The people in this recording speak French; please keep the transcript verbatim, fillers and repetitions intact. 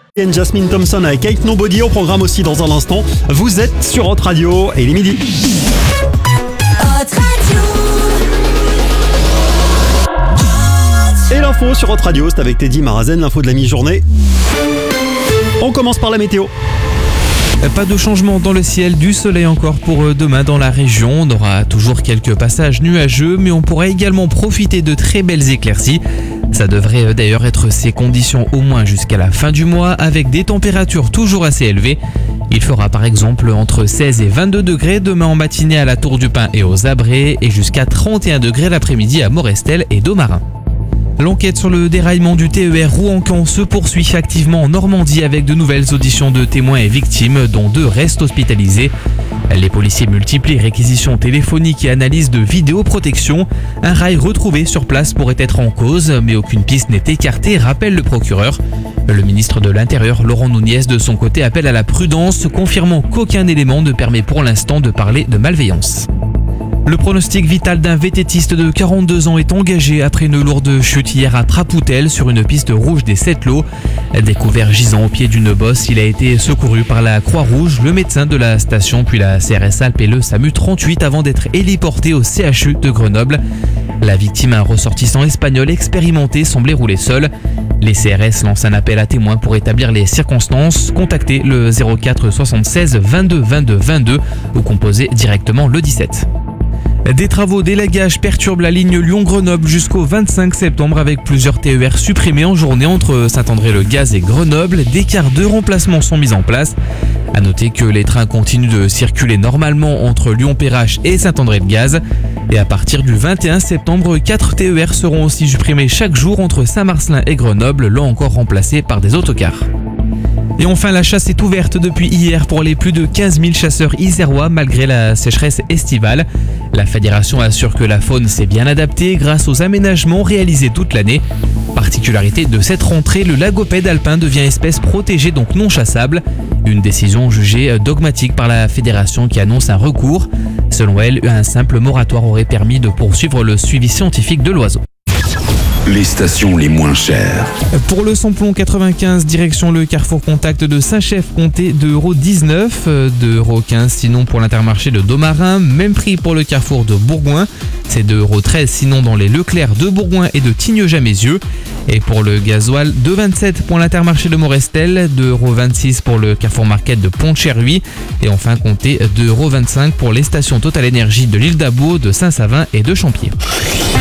Et Jasmine Thompson avec Kate Nobody au programme aussi dans un instant. Vous êtes sur Hot Radio et il est midi. Et l'info sur Hot Radio, c'est avec Teddy Marazen, l'info de la mi-journée. On commence par la météo. Pas de changement dans le ciel, du soleil encore pour demain dans la région. On aura toujours quelques passages nuageux, mais on pourra également profiter de très belles éclaircies. Ça devrait d'ailleurs être ces conditions au moins jusqu'à la fin du mois, avec des températures toujours assez élevées. Il fera par exemple entre seize et vingt-deux degrés demain en matinée à la Tour du Pin et aux Abrets, et jusqu'à trente et un degrés l'après-midi à Morestel et Domarin. L'enquête sur le déraillement du T E R Rouen-Caen se poursuit activement en Normandie avec de nouvelles auditions de témoins et victimes, dont deux restent hospitalisés. Les policiers multiplient réquisitions téléphoniques et analyses de vidéoprotection. Un rail retrouvé sur place pourrait être en cause, mais aucune piste n'est écartée, rappelle le procureur. Le ministre de l'Intérieur, Laurent Nunez, de son côté, appelle à la prudence, confirmant qu'aucun élément ne permet pour l'instant de parler de malveillance. Le pronostic vital d'un vététiste de quarante-deux ans est engagé après une lourde chute hier à Trapoutel sur une piste rouge des Sept-Lots. Découvert gisant au pied d'une bosse, il a été secouru par la Croix-Rouge, le médecin de la station, puis la C R S Alpes et le SAMU trente-huit avant d'être héliporté au C H U de Grenoble. La victime, un ressortissant espagnol expérimenté, semblait rouler seul. Les C R S lancent un appel à témoins pour établir les circonstances. Contactez le zéro quatre soixante-seize vingt-deux vingt-deux vingt-deux ou composez directement le dix-sept. Des travaux d'élagage perturbent la ligne Lyon-Grenoble jusqu'au vingt-cinq septembre avec plusieurs T E R supprimés en journée entre Saint-André-le-Gaz et Grenoble. Des quarts de remplacement sont mis en place. A noter que les trains continuent de circuler normalement entre Lyon-Perrache et Saint-André-le-Gaz. Et à partir du vingt et un septembre, quatre T E R seront aussi supprimés chaque jour entre Saint-Marcellin et Grenoble, là encore remplacés par des autocars. Et enfin, la chasse est ouverte depuis hier pour les plus de quinze mille chasseurs isérois malgré la sécheresse estivale. La fédération assure que la faune s'est bien adaptée grâce aux aménagements réalisés toute l'année. Particularité de cette rentrée, le lagopède alpin devient espèce protégée, donc non chassable. Une décision jugée dogmatique par la fédération qui annonce un recours. Selon elle, un simple moratoire aurait permis de poursuivre le suivi scientifique de l'oiseau. Les stations les moins chères. Pour le samplon quatre-vingt-quinze, direction le Carrefour Contact de Saint-Chef, comptez deux euros dix-neuf, deux euros quinze sinon pour l'Intermarché de Domarin, même prix pour le Carrefour de Bourgoin, c'est deux euros treize sinon dans les Leclerc de Bourgoin et de Tignes-Jamézieux. Et pour le gasoil, deux euros vingt-sept pour l'Intermarché de Morestel, deux euros vingt-six pour le Carrefour Market de Pont-de-Cherruy et enfin comptez deux euros vingt-cinq pour les stations Total Énergie de l'Île d'Abo, de Saint-Savin et de Champier.